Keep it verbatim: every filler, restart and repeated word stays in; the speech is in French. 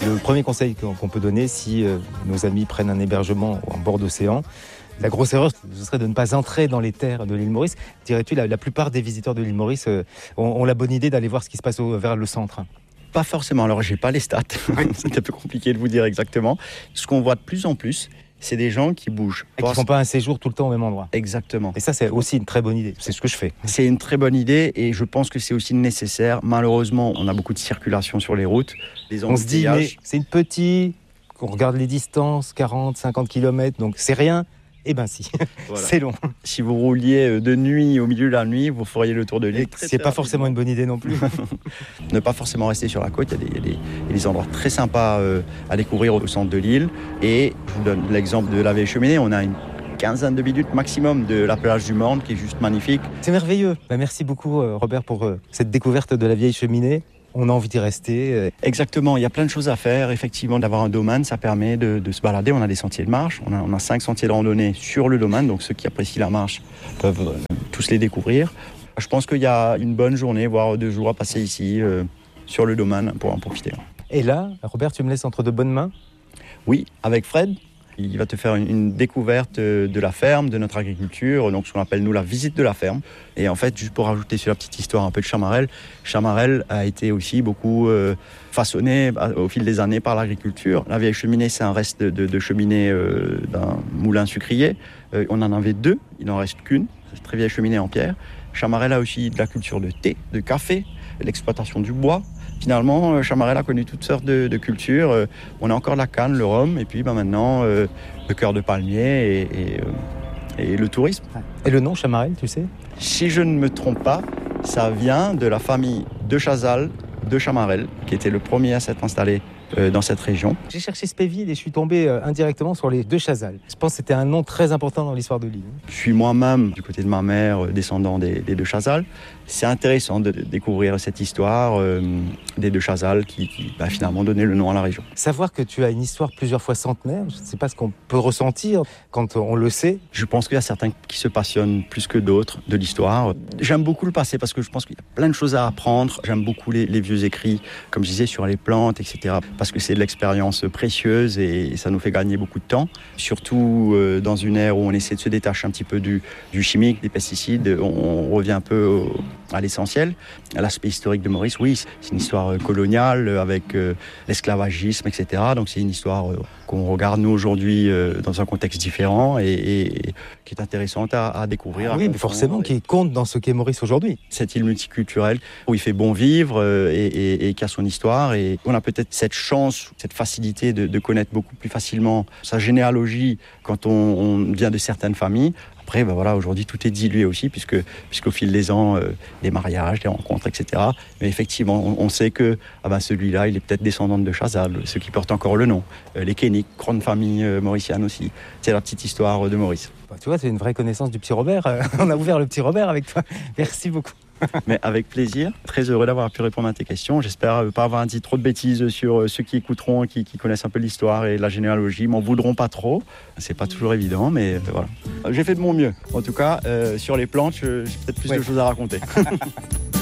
le premier conseil qu'on peut donner si euh, nos amis prennent un hébergement en bord d'océan. La grosse erreur, ce serait de ne pas entrer dans les terres de l'île Maurice. Dirais-tu, la, la plupart des visiteurs de l'île Maurice euh, ont, ont la bonne idée d'aller voir ce qui se passe au, vers le centre. Pas forcément, alors j'ai pas les stats, c'est un peu compliqué de vous dire exactement. Ce qu'on voit de plus en plus, c'est des gens qui bougent. Et qui ne font pas un séjour tout le temps au même endroit. Exactement. Et ça, c'est aussi une très bonne idée. C'est ce que je fais. C'est une très bonne idée et je pense que c'est aussi nécessaire. Malheureusement, on a beaucoup de circulation sur les routes. Les on se dit, mais c'est une petite... On regarde les distances, quarante, cinquante kilomètres, donc c'est rien. Eh bien si, voilà. C'est long. Si vous rouliez de nuit, au milieu de la nuit, vous feriez le tour de l'île. Ce n'est pas forcément une bonne idée non plus. Ne pas forcément rester sur la côte, il y a des, il y a des, il y a des endroits très sympas euh, à découvrir au centre de l'île. Et je vous donne l'exemple de la Vieille Cheminée, on a une quinzaine de minutes maximum de la plage du Morne qui est juste magnifique. C'est merveilleux. Bah, merci beaucoup Robert pour euh, cette découverte de la Vieille Cheminée. On a envie d'y rester. Exactement, il y a plein de choses à faire. Effectivement, d'avoir un domaine, ça permet de, de se balader. On a des sentiers de marche, on a, on a cinq sentiers de randonnée sur le domaine, donc ceux qui apprécient la marche peuvent euh, tous les découvrir. Je pense qu'il y a une bonne journée, voire deux jours à passer ici, euh, sur le domaine, pour en profiter. Et là, Robert, tu me laisses entre de bonnes mains ? Oui, avec Fred. Il va te faire une, une découverte de la ferme, de notre agriculture, donc ce qu'on appelle nous la visite de la ferme. Et en fait, juste pour rajouter sur la petite histoire un peu de Chamarel, Chamarel a été aussi beaucoup euh, façonné au fil des années par l'agriculture. La Vieille Cheminée, c'est un reste de, de, de cheminée euh, d'un moulin sucrier. Euh, on en avait deux, il n'en reste qu'une, c'est une très vieille cheminée en pierre. Chamarel a aussi de la culture de thé, de café, l'exploitation du bois. Finalement, Chamarel a connu toutes sortes de, de cultures. Euh, on a encore la canne, le rhum, et puis ben, maintenant, euh, le cœur de palmier et, et, euh, et le tourisme. Et le nom Chamarel, tu sais ? Si je ne me trompe pas, ça vient de la famille de Chazal, de Chamarel, qui était le premier à s'être installé euh, dans cette région. J'ai cherché Spéville et je suis tombé euh, indirectement sur les deux Chazal. Je pense que c'était un nom très important dans l'histoire de l'île. Je suis moi-même, du côté de ma mère, euh, descendant des, des deux Chazal. C'est intéressant de découvrir cette histoire euh, des deux Chazal qui, qui bah, finalement donné le nom à la région. Savoir que tu as une histoire plusieurs fois centenaire, je ne sais pas ce qu'on peut ressentir quand on le sait. Je pense qu'il y a certains qui se passionnent plus que d'autres de l'histoire. J'aime beaucoup le passé parce que je pense qu'il y a plein de choses à apprendre. J'aime beaucoup les, les vieux écrits, comme je disais, sur les plantes, et cetera. Parce que c'est de l'expérience précieuse et ça nous fait gagner beaucoup de temps. Surtout euh, dans une ère où on essaie de se détacher un petit peu du, du chimique, des pesticides, on, on revient un peu au, à l'essentiel. L'aspect historique de Maurice, oui, c'est une histoire coloniale avec euh, l'esclavagisme, et cetera. Donc c'est une histoire euh, qu'on regarde nous aujourd'hui euh, dans un contexte différent et, et, et qui est intéressante à, à découvrir. Ah oui, mais forcément, et... qui compte dans ce qu'est Maurice aujourd'hui. Cette île multiculturelle où il fait bon vivre euh, et, et, et qui a son histoire. Et on a peut-être cette chance, cette facilité de, de connaître beaucoup plus facilement sa généalogie quand on, on vient de certaines familles. Après, ben voilà, aujourd'hui, tout est dilué aussi, puisque, puisqu'au fil des ans, euh, des mariages, des rencontres, et cetera. Mais effectivement, on, on sait que ah ben, celui-là, il est peut-être descendant de Chazal, ceux qui portent encore le nom. Euh, les Kéniques, grande famille euh, mauricienne aussi. C'est la petite histoire de Maurice. Bah, tu vois, c'est une vraie connaissance du petit Robert. On a ouvert le petit Robert avec toi. Merci beaucoup. Mais avec plaisir, très heureux d'avoir pu répondre à tes questions. J'espère ne pas avoir dit trop de bêtises sur ceux qui écouteront, qui, qui connaissent un peu l'histoire et la généalogie, m'en voudront pas trop. C'est pas toujours évident, mais euh, voilà. J'ai fait de mon mieux. En tout cas, euh, sur les plantes, j'ai peut-être plus ouais. de choses à raconter.